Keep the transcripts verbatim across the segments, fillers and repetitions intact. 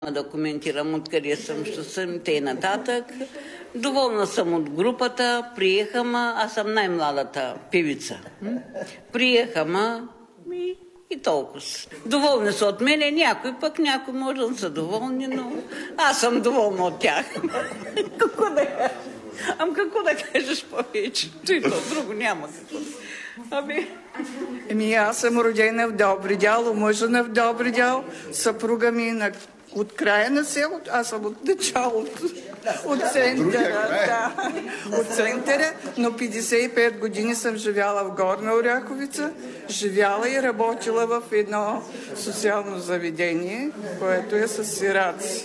Да коментирам откъде съм, що съм и тъй нататък. Доволна съм от групата, приехама, аз съм най-младата певица. Приехама и, и толкова. Доволни са от мене, някой пък, някой може да са доволни, но аз съм доволна от тях. Какво да кажеш? Ам какво да кажеш повече? Той то друго няма какво. Аби... Еми, аз съм родена в Добридял, омъжена в Добридял, съпруга ми на от края на селото, аз съм от началото, от центъра, да, от центъра, но петдесет и пет години съм живяла в Горна Оряховица, живяла и работила в едно социално заведение, което е с сираци.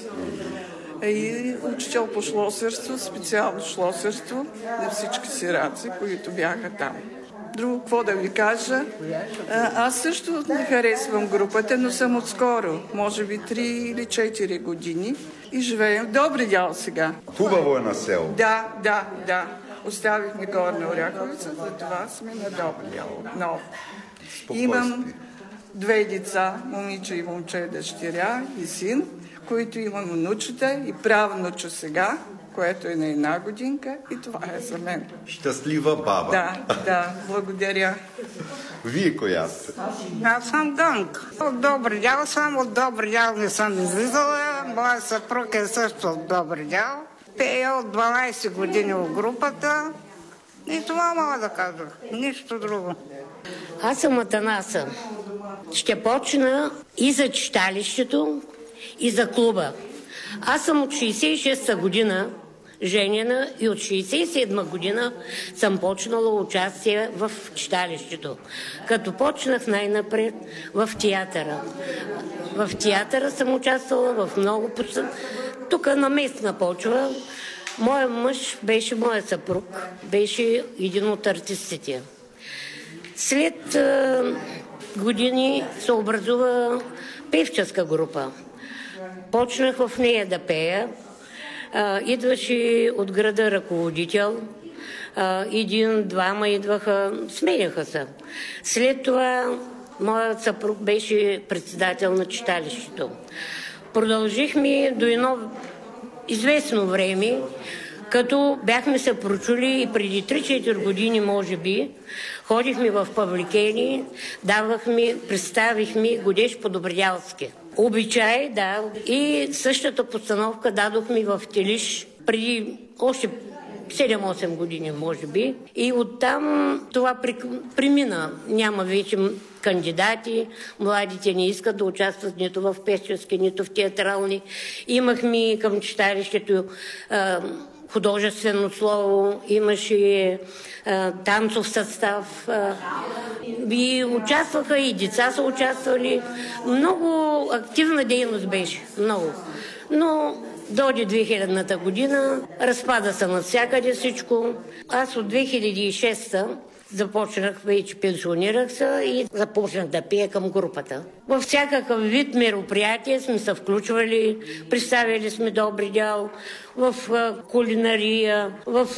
И учител по шлосерство, специално шлосерство на всички сираци, които бяха там. Друго, какво да ви кажа? Аз също не харесвам групата, но съм отскоро, може би три или четири години и живеем в Добридял сега. Хубаво е на село. Да, да, да. Оставихме Горна Оряховица, затова сме на Добридял отново. Имам две деца, момиче и момче, дъщеря и син, които имам внучета и правнуча сега, което е на една годинка и това е за мен. Щастлива баба. Да, да, благодаря. Вие коя сте? Аз съм Гънк. От Добридял съм, от Добридял не съм излизала. Моя съпруг е също от Добридял. Пея от дванайсет години в групата. И това мога да кажа. Нищо друго. Аз съм Атанаса. Ще почна и за читалището, и за клуба. Аз съм от шейсет и шеста година женена и от шейсет и седма година съм почнала участие в читалището. Като почнах най-напред в театъра. В театъра съм участвала в много... Тук на местна почва. Моя мъж беше моя съпруг. Беше един от артистите. След а, години се образува певческа група. Почнах в нея да пея. А, идваше от града ръководител. А, един, двама идваха, сменяха се. След това моят съпруг беше председател на читалището. Продължихме до едно известно време, като бяхме се прочули и преди три-четири години, може би, ходихме в Павликени, давахме, представихме Годеж по-добридялски. Обичай, да. И същата постановка дадохме в Телиш преди още седем-осем години, може би. И оттам това премина. Няма вече кандидати. Младите не искат да участват нито в певчески, нито в театрални. Имахме към читалището а, художествено слово, имаше а, танцов състав. А, и участваха, и деца са участвали. Много активна дейност беше. Много. Но дойде две хилядната година, разпада се навсякъде всичко. Аз от две хиляди и шеста започнах, вече пенсионирах се и започнах да пея към групата. Във всякакъв вид мероприятия сме се включвали, представили сме Добридял в кулинария, в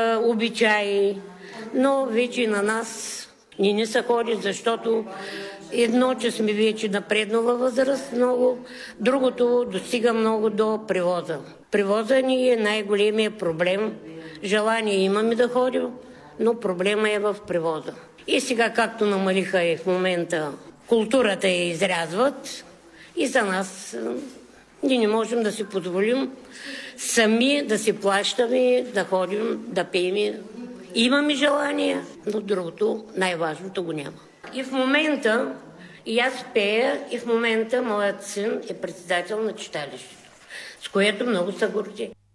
обичаи, но вече на нас ни не се ходи, защото едно, че сме вече напреднала възраст много, другото достига много до превоза. Превоза ни е най-големия проблем. Желание имаме да ходим, но проблема е в превоза. И сега, както намалиха и в момента, културата я изрязват и за нас ние не можем да си позволим сами да си плащаме, да ходим, да пеем. Имаме желание, но другото, най-важното го няма. И в момента, и аз пея, и в момента моят син е председател на читалището, с което много се горди.